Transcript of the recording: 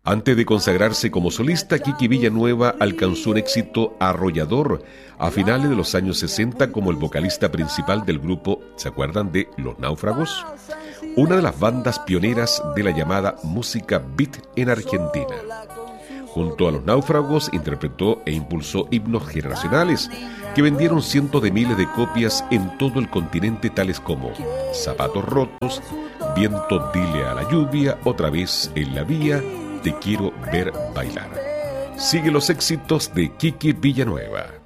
Antes de consagrarse como solista, Kiki Villanueva alcanzó un éxito arrollador a finales de los años 60 como el vocalista principal del grupo, ¿se acuerdan de Los Náufragos? Una de las bandas pioneras de la llamada música beat en Argentina. Junto a Los Náufragos interpretó e impulsó himnos generacionales que vendieron cientos de miles de copias en todo el continente, tales como Zapatos Rotos, Viento dile a la lluvia, Otra vez en la vía, Te quiero ver bailar. Sigue los éxitos de Kiki Villanueva.